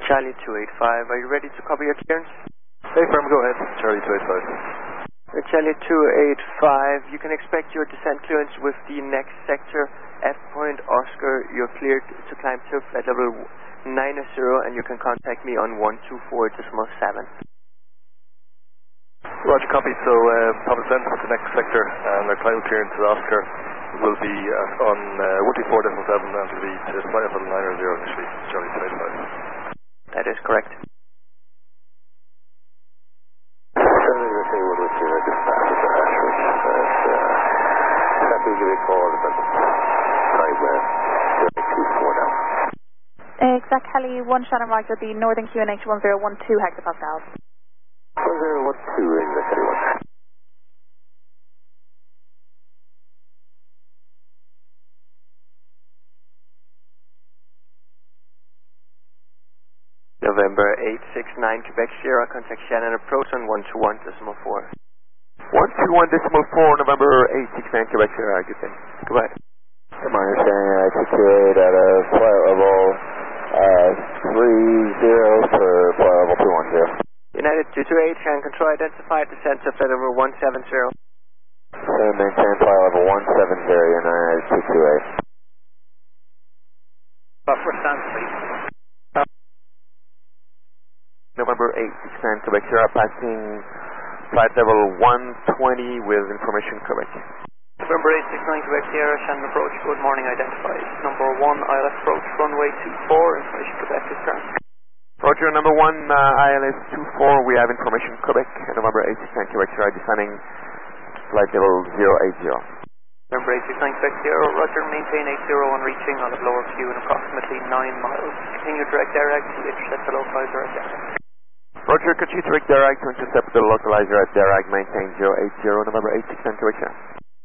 Charlie 285, are you ready to cover your clearance? Hey firm, go ahead. Charlie 285. Charlie 285, you can expect your descent clearance with the next sector, F point Oscar. You're cleared to climb to flight level 90 and you can contact me on 124.7. Roger, copy. So, Papa Send for the next sector, and our climb clearance to Oscar will be on 124.7 and will be to flight level 90 initially, Charlie 285. That is correct. Exact Heli 1 Shannon Roger, the Northern QNH 1012 hectopascals. 1012, exact Heli 1. November 869 Quebec Sierra, contact Shannon approach on 121.4. 121.4, November 869 Quebec Sierra, good day. Goodbye. Good morning, Shannon, altitude at a flight level 30 for flight level 210. United 228, Shannon control identified, descent to flight level 170. Maintain flight level 170, United 228. Buffer stand, please. November 869 Quebec Sierra, passing flight level 120 with information Quebec. November 869 Quebec Sierra, Shannon approach, good morning, identified. Number 1, ILS approach, runway 24, information Quebec is current. Roger, number 1, ILS 24, we have information Quebec, November 869 Quebec Sierra, descending flight level 080. November 869 Quebec Sierra, Roger, maintain 80 on reaching on the lower queue in approximately 9 miles. Continue direct direct to intercept the localizer at Derag. Roger, continue direct direct to intercept the localizer at Derag, maintain 080, November 869 Quebec Sierra.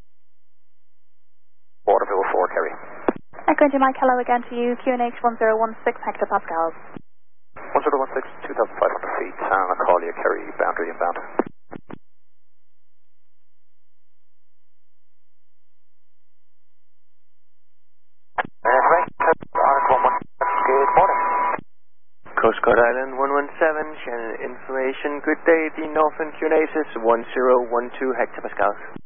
Waterville 4, carry. Echo to Mike, hello again to you, QNH 1016 hectopascals. 1016, 2,500 feet, and I'll call you, carry, boundary inbound. Good morning. Coast Guard Island 117, Shannon information, good day, the Northern QNH is 1012 hectopascals.